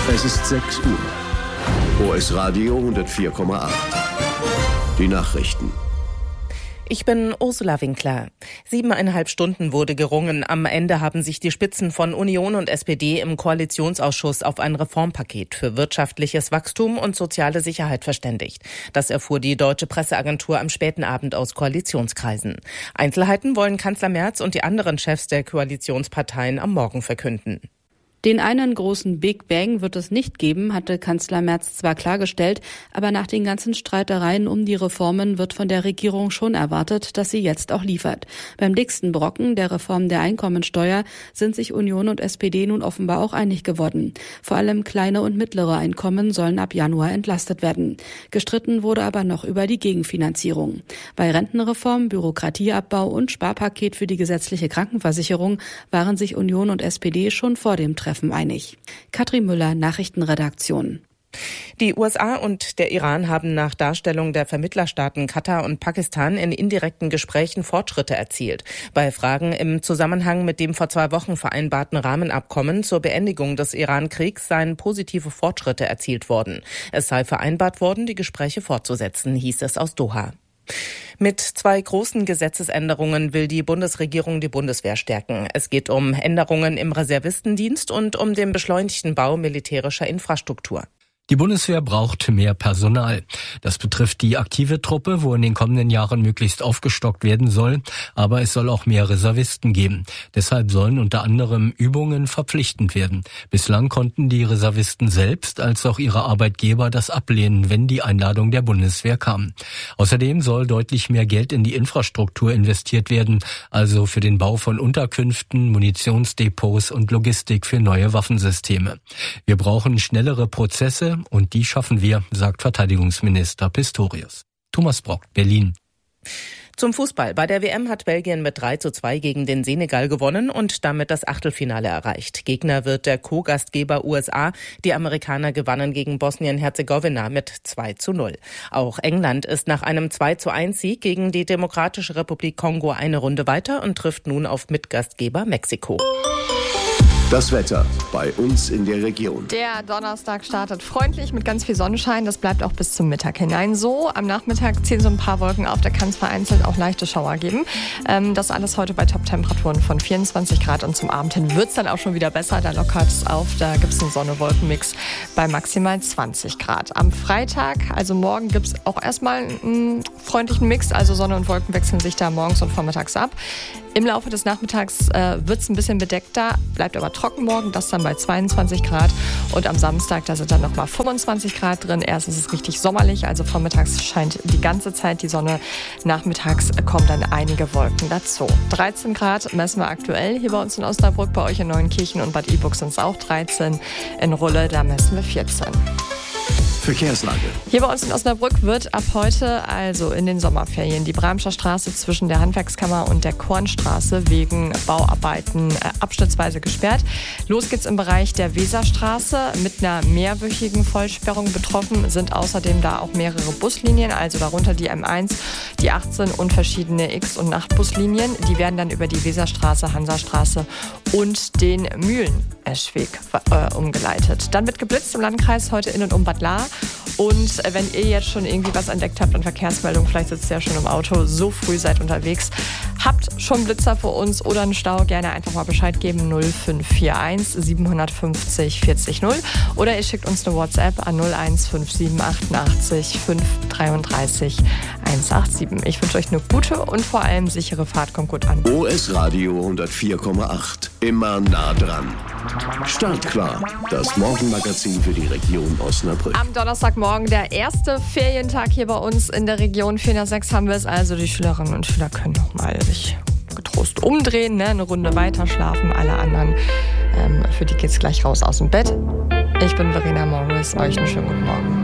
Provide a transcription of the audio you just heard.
Es ist 6 Uhr. OS Radio 104,8. Die Nachrichten. Ich bin Ursula Winkler. 7,5 Stunden wurde gerungen. Am Ende haben sich die Spitzen von Union und SPD im Koalitionsausschuss auf ein Reformpaket für wirtschaftliches Wachstum und soziale Sicherheit verständigt. Das erfuhr die Deutsche Presseagentur am späten Abend aus Koalitionskreisen. Einzelheiten wollen Kanzler Merz und die anderen Chefs der Koalitionsparteien am Morgen verkünden. Den einen großen Big Bang wird es nicht geben, hatte Kanzler Merz zwar klargestellt, aber nach den ganzen Streitereien um die Reformen wird von der Regierung schon erwartet, dass sie jetzt auch liefert. Beim dicksten Brocken, der Reform der Einkommensteuer, sind sich Union und SPD nun offenbar auch einig geworden. Vor allem kleine und mittlere Einkommen sollen ab Januar entlastet werden. Gestritten wurde aber noch über die Gegenfinanzierung. Bei Rentenreform, Bürokratieabbau und Sparpaket für die gesetzliche Krankenversicherung waren sich Union und SPD schon vor dem Treffen einig. Katrin Müller, Nachrichtenredaktion. Die USA und der Iran haben nach Darstellung der Vermittlerstaaten Katar und Pakistan in indirekten Gesprächen Fortschritte erzielt. Bei Fragen im Zusammenhang mit dem vor 2 Wochen vereinbarten Rahmenabkommen zur Beendigung des Iran-Kriegs seien positive Fortschritte erzielt worden. Es sei vereinbart worden, die Gespräche fortzusetzen, hieß es aus Doha. Mit 2 großen Gesetzesänderungen will die Bundesregierung die Bundeswehr stärken. Es geht um Änderungen im Reservistendienst und um den beschleunigten Bau militärischer Infrastruktur. Die Bundeswehr braucht mehr Personal. Das betrifft die aktive Truppe, wo in den kommenden Jahren möglichst aufgestockt werden soll. Aber es soll auch mehr Reservisten geben. Deshalb sollen unter anderem Übungen verpflichtend werden. Bislang konnten die Reservisten selbst als auch ihre Arbeitgeber das ablehnen, wenn die Einladung der Bundeswehr kam. Außerdem soll deutlich mehr Geld in die Infrastruktur investiert werden, also für den Bau von Unterkünften, Munitionsdepots und Logistik für neue Waffensysteme. Wir brauchen schnellere Prozesse, und die schaffen wir, sagt Verteidigungsminister Pistorius. Thomas Brock, Berlin. Zum Fußball. Bei der WM hat Belgien mit 3:2 gegen den Senegal gewonnen und damit das Achtelfinale erreicht. Gegner wird der Co-Gastgeber USA. Die Amerikaner gewannen gegen Bosnien-Herzegowina mit 2:0. Auch England ist nach einem 2:1 Sieg gegen die Demokratische Republik Kongo eine Runde weiter und trifft nun auf Mitgastgeber Mexiko. Das Wetter bei uns in der Region. Der Donnerstag startet freundlich mit ganz viel Sonnenschein. Das bleibt auch bis zum Mittag hinein so. Am Nachmittag ziehen so ein paar Wolken auf. Da kann es vereinzelt auch leichte Schauer geben. Das alles heute bei Top-Temperaturen von 24 Grad. Und zum Abend hin wird es dann auch schon wieder besser. Da lockert es auf. Da gibt es einen Sonne-Wolken-Mix bei maximal 20 Grad. Am Freitag, also morgen, gibt es auch erstmal einen freundlichen Mix. Also Sonne und Wolken wechseln sich da morgens und vormittags ab. Im Laufe des Nachmittags wird es ein bisschen bedeckter, bleibt aber trocken morgen, das dann bei 22 Grad. Und am Samstag, da sind dann nochmal 25 Grad drin. Erst ist es richtig sommerlich, also vormittags scheint die ganze Zeit die Sonne. Nachmittags kommen dann einige Wolken dazu. 13 Grad messen wir aktuell hier bei uns in Osnabrück, bei euch in Neuenkirchen und Bad Iburg sind es auch 13. In Rulle, da messen wir 14. Verkehrslage. Hier bei uns in Osnabrück wird ab heute, also in den Sommerferien, die Bramscher Straße zwischen der Handwerkskammer und der Kornstraße wegen Bauarbeiten abschnittsweise gesperrt. Los geht's im Bereich der Weserstraße mit einer mehrwöchigen Vollsperrung. Betroffen sind außerdem da auch mehrere Buslinien, also darunter die M1, die 18 und verschiedene X- und Nachtbuslinien. Die werden dann über die Weserstraße, Hansastraße und den Mühleneschweg umgeleitet. Dann wird geblitzt im Landkreis heute in und um Bad Lahr. Und wenn ihr jetzt schon irgendwie was entdeckt habt an Verkehrsmeldungen, vielleicht sitzt ihr ja schon im Auto, so früh seid unterwegs, habt schon Blitzer für uns oder einen Stau, gerne einfach mal Bescheid geben, 0541 750 40 0. Oder ihr schickt uns eine WhatsApp an 01578 88 533 187. Ich wünsche euch eine gute und vor allem sichere Fahrt. Kommt gut an. OS Radio 104,8. Immer nah dran. Startklar. Das Morgenmagazin für die Region Osnabrück. Am Donnerstagmorgen der erste Ferientag hier bei uns in der Region. 4 nach 6 haben wir es. Also die Schülerinnen und Schüler können noch mal sich getrost umdrehen, eine Runde weiter schlafen. Alle anderen, für die geht's gleich raus aus dem Bett. Ich bin Verena Morris. Euch einen schönen guten Morgen.